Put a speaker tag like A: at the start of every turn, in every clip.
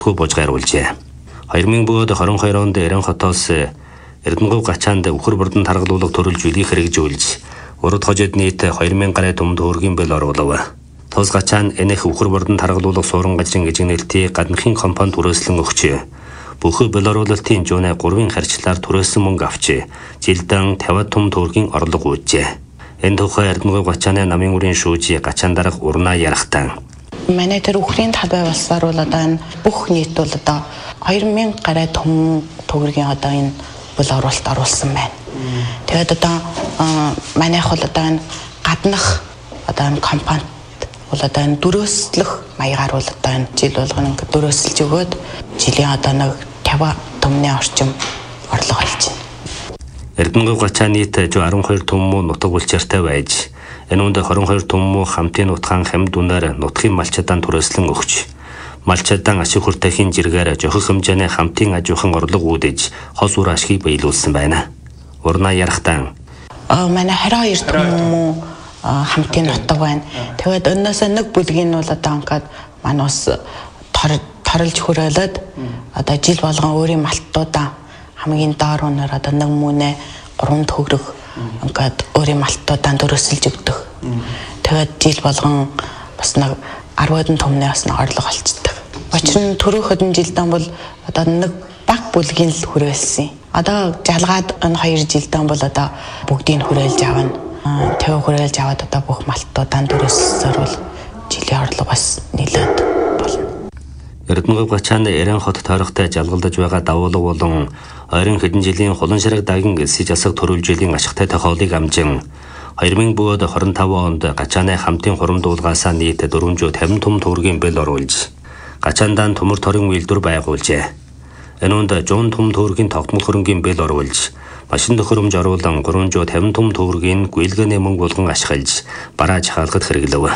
A: бож гайруулжээ. 2022 онд Эрен хотоос Эрдэнэгүй гачаанд үхэр бурдан таргалуулга төрүүлж үлийг хэрэгжүүлж урд хожид нийт 2000 гаруй төмд төгрөгийн бэл оруулав. Тус гачаан энэх үхэр бурдан таргалуулга суурин гажрын эжигнэлтийн гадныхын компанид түрээслэн өгч бүх бэл оруулалтын жуунай 3-ын харьцлаар түрээсэн мөнгө авч жилдэн 50 төмд төгрөгийн орлого үүжээ. Энэ тухай Эрдэнэгүй гачааны намын үрийн шүүжи гачаан дарга урнаа ярахтан.
B: Манай тэр үхрийн талбай болсоор бол одоо энэ бүх нийт бол одоо 2000 гаруй төмд төгрөгийн одоо энэ бэл оруулалт оруулсан байна. Тэгээд одоо манайх бол одоо энэ гаднах одоо энэ компанид бол одоо энэ дөрөөслөх маягаар бол одоо энэ жил болгоно ингээд дөрөөсөлж өгөөд жилийн одоо нэг 50 төмний орчим орлого олж байна.
A: Эрдэнэгүй гачаан нийт 12 төмөн нутаг булчиртай байж энэ үндэ 22 төмөн хамтын нутгаан хамд үнээр нутгийн малчадаан түрээслэн өгч малчадаан ашиг хүртэхийн жиргээр жохих хэмжээний хамтын ажуухан орлого үүдэж хос үр ашгийг биелүүлсэн байна. Урнаа ярахтан
B: манай 22 төмөн хамтын нутаг байна. Тэгээд өнөөсөө нэг бүлгийн нь бол одоо ингээд манаас торлж хүрээлээд одоо жил болгон өөрийн малтуудаа хамгийн доор үнээр одоо нэг мөнэ 3 төгрөг ингээд өөрийн малтуудаа дөрөсөлж өгдөг. Тэгээд жил болгон бас нэг 10 төмнээ бас нэг орлого олцдог. Учир нь түрүү хөдөн жилдэн бол одоо нэг баг бүлгийн л хүрээлсэн. Одоо жалгаад энэ 2 жилдэн бол одоо бүгдийг хүрээлж авна. Тэв хүрээлж аваад одоо бүх малтуудаа дөрөсөлсөөр бол жилийн орлого бас нэлээд болно.
A: Эрдэнэгүй гачаанд Эрен хот тойрогтой жалгалдаж байгаа давуулга болон ойрын хэдэн жилийн хулан ширэг дагин элсэж засаг төрүүлжлийн ашигтай тохиолыг амжин 2025 онд гачааны хамтын хурам дуулгаасаа нийт 450 төм төгрөгийн бэл оруулж гачаандаа төмөр торын үйлдвэр байгуулжээ. Энэ үнд 100 төм төгрөгийн тогтмол хөрөнгийн бэл оруулж машин төхөөрөмж оруулан 350 төм төгрөгийн гүйлгээний мөнгө болгон ашиглаж барааж хаалгад хэрэглэв.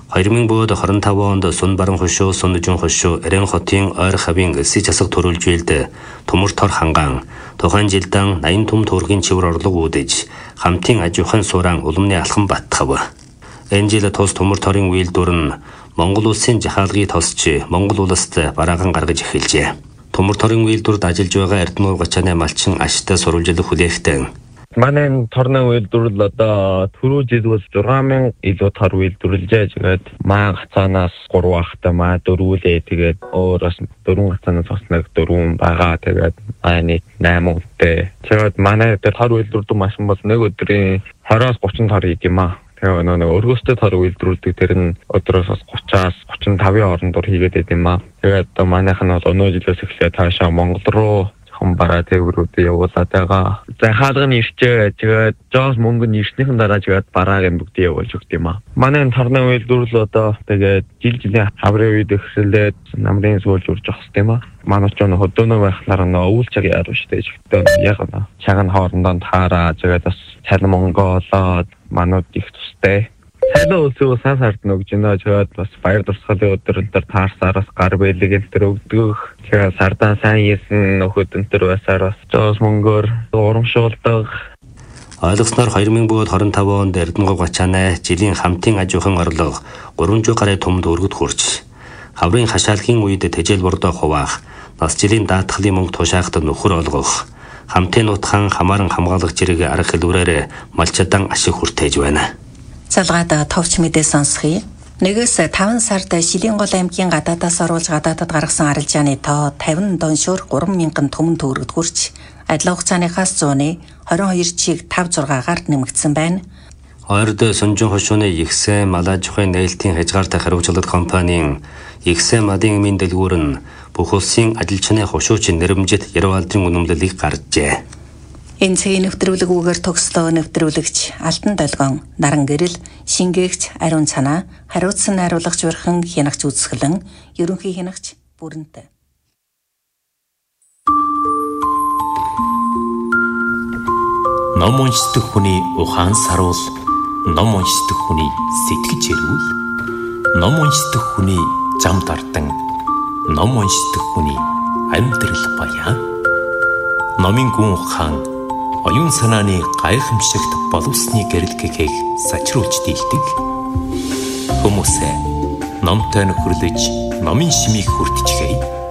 A: 2025 онд Сүн баран хошуу, Сүн нүжин хошуу, Эрен хотын ойр хавийн элсэж засаг төрүүлжүүлд төмөр тор хангаан тухайн жилдэн 80 төм төгрөгийн чивэр орлого үүдэж хамтын ажуухан сууран улмны алхан баттгав. Энэ жил тус төмөр торын үйлдвэр нь Монгол улсын жахаалгыг тосч Монгол улсад бараахан гаргаж эхэлжээ. Төмөр торын үйлдвэрд ажиллаж байгаа Эрдэнэгүй гачааны малчин ашигтай сурвалжлах хүлээхтэн
C: манай торны үйлдвэрлэл одоо түрүү жил бол 6000 илүү тор үйлдвэрлэжээ. Тэгээд маа гацаанаас 3 ахтай маа дөрвүүлээ. Тэгээд өөрөөс 4 гацаанаас бас нэг 4 байгаа. Тэгээд нийт 8 үнэтэй. Тэгээд манай дээр тор үйлдвэрлэдэг машин бол нэг өдрийн 20-аас 30 тор хийх юм аа. Тэгээд нэг өргөстэй тор үйлдвэрлэдэг тэр нь өдрөөс 30-аас 35-ын хоорондор хийгээд байд юм аа. Тэгээд манайх нь бол өнөө жилээс эхлээд таашаа Монгол руу бараа тээврүүд явуулаад байгаа. За хаалганы ирчээ тэгээд жоос мөнгө нь ирснийхэн дараа тэгээд бараагийн бүгд явуулж өгд юм аа. Манай торны үйлдвэрлэл одоо тэгээд жилийн хаврын үед эхлээд намрын суулж урж авах юм аа. Манай ч өнө хөдөөнөө байхлаар нөө өвлчэг яаруу штэ жигтэй яг нөө чаган хоорондоо таараа тэгээд бас цалин мөнгө олоод манууд их тустай. Цалин үлсээ сайн сард нөгж нөө тэгээд бас баяр дурсгалын өдрөлдөр таарсаараас гар бэлэг энэ төр өгдөг. Тэгээд сардаа сайн хийсэн нөхөд энэ төр байсаар бас жоос мөнгөөр урамшуулдаг.
A: Ойлгосноор 2025 онд Эрдэнэгүй гачааны жилийн хамтын ажуухан орлого 300 гаруй төмд өргөд хүрч хаврын хашаалгийн үед тэжээл бордоо хуваах, нас жилийн даатгалын мөнгө тушаахад нөхөр олгох, хамтын нутгаан хамааран хамгаалах зэрэг арга хэлбэрээр малчадаан ашиг хүртээж байна.
D: Залгаад товч мэдээ сонсхий. Нэгээс 5 сард Шилийн гол аймгийн гадаадаас оруулж гадаадад гаргасан арилжааны тоо 50 доншоор 3000 төмөн төгрөгд хүрч адилхан хугацааныхаас 100-ны 22.56-аар нэмэгдсэн байна.
A: Ойрд Сүнжин хошууны Ихсэн Малажихын нээлтийн хязгаартай хариуцлага компанийн Ихсэн мадын эмийн дэлгүүр нь бүх улсын ажилчны хошуучин нэрмжит Ярвалдрын үнэмлэлийг гаргажээ.
D: Энэ цагийн нэвтрүүлгүүгээр төгслөө нэвтрүүлэгч Алтан Долгон, Наран Гэрэл, Шингээгч Ариун Цанаа, хариуцсан найруулагч Урхан Хянагч Үзэсгэлэн, ерөнхий хянагч Бүрэнтэй.
E: Ном уншдаг хүний ухаан саруул, ном уншдаг хүний сэтгэж эрүүл, ном уншдаг хүний зам дардан, ном уншдаг хүний амьдрал баян. Номын гүн ухаан оюун санааны гайхамшигт боловсны гэрэлгэгийг сачруулж дийлдэг. Хүмүүсээ номтой нөхөрлөж, номын шимийг хүртчихээ.